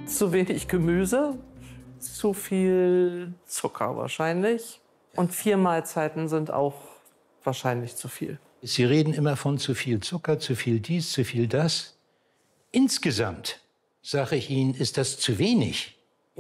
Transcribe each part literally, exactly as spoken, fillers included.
Zu wenig Gemüse, zu viel Zucker wahrscheinlich. Und vier Mahlzeiten sind auch wahrscheinlich zu viel. Sie reden immer von zu viel Zucker, zu viel dies, zu viel das. Insgesamt, sage ich Ihnen, ist das zu wenig.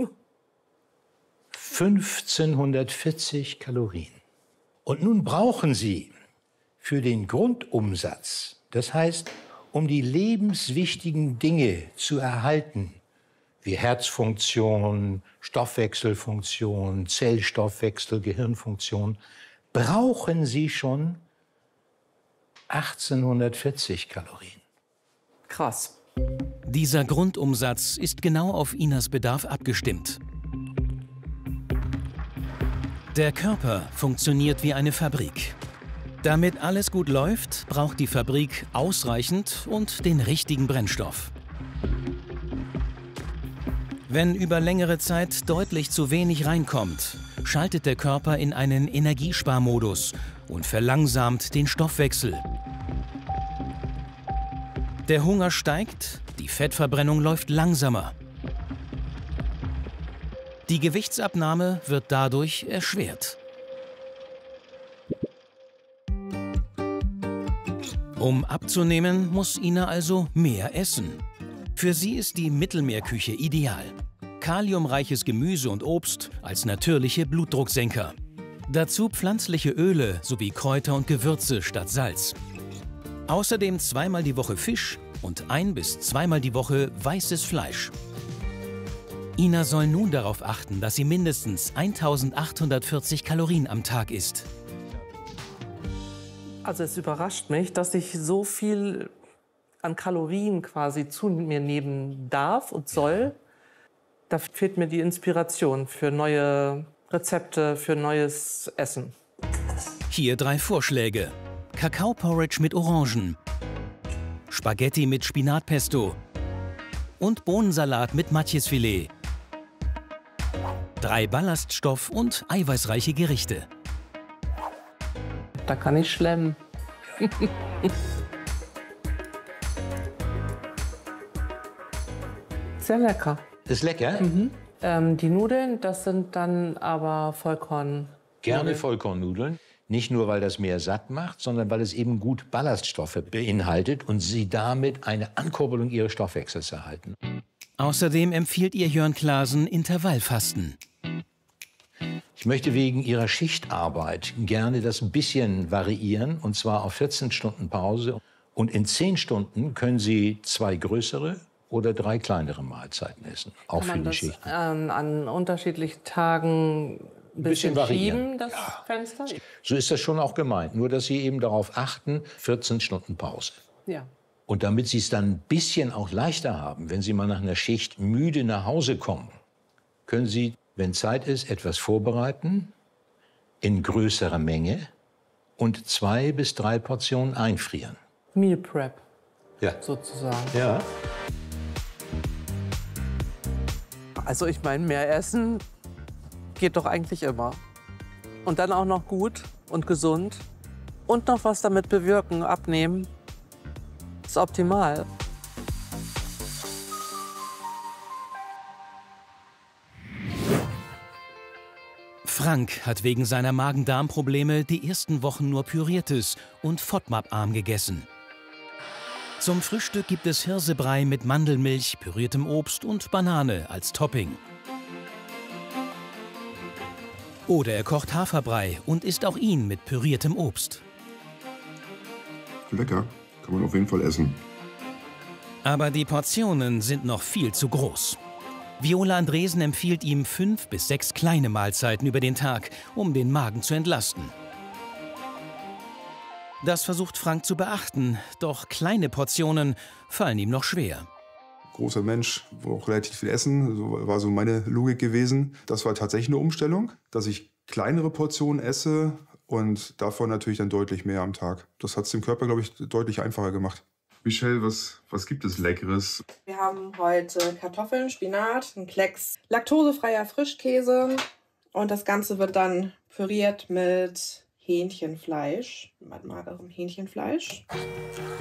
fünfzehnhundertvierzig Kalorien. Und nun brauchen Sie für den Grundumsatz, das heißt, um die lebenswichtigen Dinge zu erhalten, wie Herzfunktion, Stoffwechselfunktion, Zellstoffwechsel, Gehirnfunktion, brauchen Sie schon achtzehnhundertvierzig Kalorien. Krass. Dieser Grundumsatz ist genau auf Inas Bedarf abgestimmt. Der Körper funktioniert wie eine Fabrik. Damit alles gut läuft, braucht die Fabrik ausreichend und den richtigen Brennstoff. Wenn über längere Zeit deutlich zu wenig reinkommt, schaltet der Körper in einen Energiesparmodus und verlangsamt den Stoffwechsel. Der Hunger steigt, die Fettverbrennung läuft langsamer. Die Gewichtsabnahme wird dadurch erschwert. Um abzunehmen, muss Ina also mehr essen. Für sie ist die Mittelmeerküche ideal. Kaliumreiches Gemüse und Obst als natürliche Blutdrucksenker. Dazu pflanzliche Öle sowie Kräuter und Gewürze statt Salz. Außerdem zweimal die Woche Fisch und ein- bis zweimal die Woche weißes Fleisch. Ina soll nun darauf achten, dass sie mindestens eintausendachthundertvierzig Kalorien am Tag isst. Also es überrascht mich, dass ich so viel an Kalorien quasi zu mir nehmen darf und soll. Da fehlt mir die Inspiration für neue Rezepte, für neues Essen. Hier drei Vorschläge. Kakaoporridge mit Orangen, Spaghetti mit Spinatpesto und Bohnensalat mit Matjesfilet. Drei Ballaststoff- und eiweißreiche Gerichte. Da kann ich schlemmen. Sehr lecker. Ist lecker? Mhm. Ähm, die Nudeln, das sind dann aber Vollkorn. Gerne Vollkornnudeln. Nicht nur, weil das mehr satt macht, sondern weil es eben gut Ballaststoffe beinhaltet und Sie damit eine Ankurbelung Ihres Stoffwechsels erhalten. Außerdem empfiehlt ihr Jörn Klaasen Intervallfasten. Ich möchte wegen Ihrer Schichtarbeit gerne das ein bisschen variieren, und zwar auf vierzehn Stunden Pause. Und in zehn Stunden können Sie zwei größere oder drei kleinere Mahlzeiten essen, auch für die Schicht. Ähm, an unterschiedlichen Tagen ein bisschen, bisschen schieben, das ja. Fenster? So ist das schon auch gemeint, nur dass Sie eben darauf achten, vierzehn Stunden Pause. Ja. Und damit Sie es dann ein bisschen auch leichter haben, wenn Sie mal nach einer Schicht müde nach Hause kommen, können Sie, wenn Zeit ist, etwas vorbereiten, in größerer Menge und zwei bis drei Portionen einfrieren. Meal Prep, ja. sozusagen. Ja. Also ich meine, mehr essen geht doch eigentlich immer. Und dann auch noch gut und gesund und noch was damit bewirken, abnehmen, ist optimal. Frank hat wegen seiner Magen-Darm-Probleme die ersten Wochen nur Püriertes und FODMAP-arm gegessen. Zum Frühstück gibt es Hirsebrei mit Mandelmilch, püriertem Obst und Banane als Topping. Oder er kocht Haferbrei und isst auch ihn mit püriertem Obst. Lecker, kann man auf jeden Fall essen. Aber die Portionen sind noch viel zu groß. Viola Andresen empfiehlt ihm fünf bis sechs kleine Mahlzeiten über den Tag, um den Magen zu entlasten. Das versucht Frank zu beachten, doch kleine Portionen fallen ihm noch schwer. Großer Mensch, wo auch relativ viel essen, so war so meine Logik gewesen. Das war tatsächlich eine Umstellung, dass ich kleinere Portionen esse und davon natürlich dann deutlich mehr am Tag. Das hat es dem Körper, glaube ich, deutlich einfacher gemacht. Michelle, was, was gibt es Leckeres? Wir haben heute Kartoffeln, Spinat, einen Klecks laktosefreier Frischkäse und das Ganze wird dann püriert mit Hähnchenfleisch, mit magerem Hähnchenfleisch.